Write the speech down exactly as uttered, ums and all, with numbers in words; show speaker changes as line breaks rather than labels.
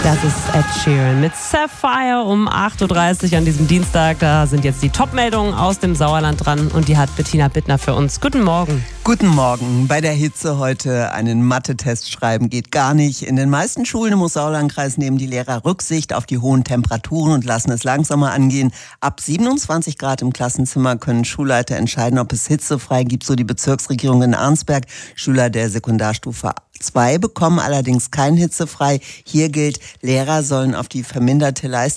Das ist Ed Sheeran mit Sapphire um acht Uhr dreißig an diesem Dienstag. Da sind jetzt die Top-Meldungen aus dem Sauerland dran und die hat Bettina Bittner für uns. Guten Morgen.
Guten Morgen. Bei der Hitze heute einen Mathe-Test schreiben geht gar nicht. In den meisten Schulen im Sauerlandkreis nehmen die Lehrer Rücksicht auf die hohen Temperaturen und lassen es langsamer angehen. Ab siebenundzwanzig Grad im Klassenzimmer können Schulleiter entscheiden, ob es hitzefrei gibt, so die Bezirksregierung in Arnsberg. Schüler der Sekundarstufe zwei bekommen allerdings kein hitzefrei. Hier gilt, Lehrer sollen auf die verminderte Leistung